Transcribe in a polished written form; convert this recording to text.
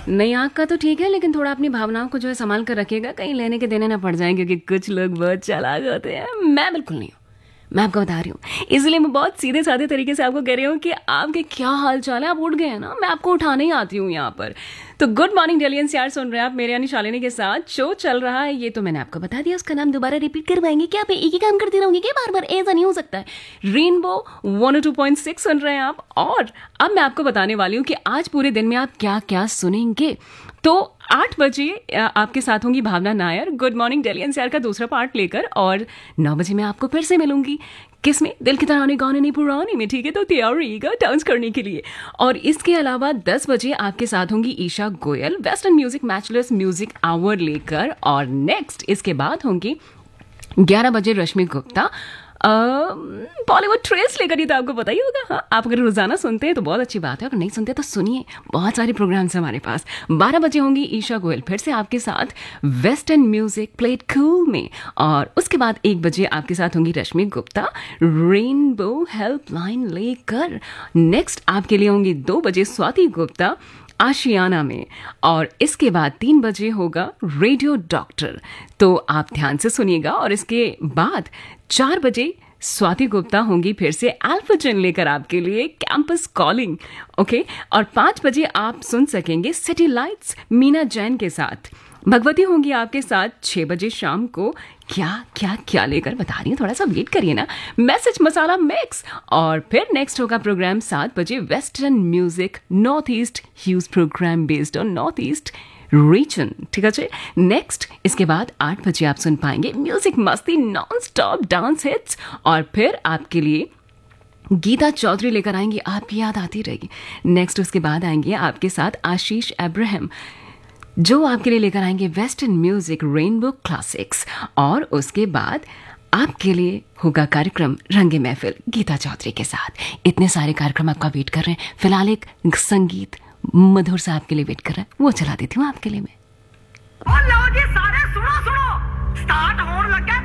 नई आँख का तो ठीक है, लेकिन थोड़ा अपनी भावनाओं को जो है संभाल कर रखिएगा, कहीं लेने के देने ना पड़ जाए, क्योंकि कुछ लोग बहुत चालाक होते हैं। मैं बिल्कुल नहीं हूँ, मैं आपको बता रही हूँ। इसलिए मैं बहुत सीधे साधे तरीके से आपको कह रही हूँ कि आपके क्या हाल चाल है, आप उठ गए हैं ना, मैं आपको उठाने ही आती हूँ यहाँ पर। तो गुड मॉर्निंग दिल्ली एनसीआर सुन रहे हैं आप, मेरे यानी शालिनी के साथ शो चल रहा है। ये तो मैंने आपको बता दिया, उसका नाम दोबारा रिपीट करवाएंगे क्या? आप एक ही काम करती रहोगे क्या बार बार? ऐसा नहीं हो सकता है। रेनबो 102.6 सुन रहे हैं आप, और अब मैं आपको बताने वाली हूँ कि आज पूरे दिन में आप क्या क्या सुनेंगे। तो 8 बजे आपके साथ होंगी भावना Nair good morning Delhi NCR का दूसरा पार्ट लेकर, और 9 बजे मैं आपको फिर से मिलूंगी। किसमें? दिल की तराने गाने नहीं पुराने में, ठीक है? तो तैयार रहिएगा डांस करने के लिए। और इसके अलावा 10 बजे आपके साथ होंगी Isha Goyal western music मैचलर्स music our लेकर, और नेक्स्ट इसके बाद होंगी 11 बजे रश्मि गुप्ता बॉलीवुड ट्रेस लेकर। ही तो आपको पता ही होगा। हाँ, आप अगर रोजाना सुनते हैं तो बहुत अच्छी बात है, अगर नहीं सुनते तो सुनिए, बहुत सारे प्रोग्राम्स हैं हमारे पास। 12 बजे होंगी ईशा गोयल फिर से आपके साथ वेस्टर्न म्यूजिक प्लेड कूल में, और उसके बाद 1 बजे आपके साथ होंगी रश्मि गुप्ता रेनबो हेल्पलाइन लेकर। नेक्स्ट आपके लिए होंगी 2 बजे स्वाति गुप्ता आशियाना में, और इसके बाद 3 बजे होगा रेडियो डॉक्टर। तो आप ध्यान से सुनिएगा। और इसके बाद 4 बजे स्वाति गुप्ता होंगी फिर से अल्फाजन लेकर आपके लिए कैंपस कॉलिंग, ओके। और 5 बजे आप सुन सकेंगे सिटी लाइट्स मीना जैन के साथ। भगवती होंगी आपके साथ 6 बजे शाम को। क्या क्या क्या लेकर बता रही हूँ, थोड़ा सा वेट करिए ना। मैसेज मसाला मिक्स, और फिर नेक्स्ट होगा प्रोग्राम 7 बजे western music north east huge programme based on north east region, ठीक है। नेक्स्ट इसके बाद 8 बजे आप सुन पाएंगे म्यूजिक मस्ती नॉन स्टॉप डांस हिट्स, और फिर आपके लिए गीता चौधरी लेकर आएंगी आप याद आती रहेगी। नेक्स्ट उसके बाद आएंगे आपके साथ आशीष अब्राहम, जो आपके लिए लेकर आएंगे वेस्टर्न म्यूजिक रेनबो क्लासिक्स, और उसके बाद आपके लिए होगा कार्यक्रम रंगे महफिल गीता चौधरी के साथ। इतने सारे कार्यक्रम आपका वेट कर रहे हैं। फिलहाल एक संगीत मधुर सा आपके लिए वेट कर रहा है, वो चला देती हूँ आपके लिए मैं। लो जी सारे सुनो सुनो, स्टार्ट होने लगा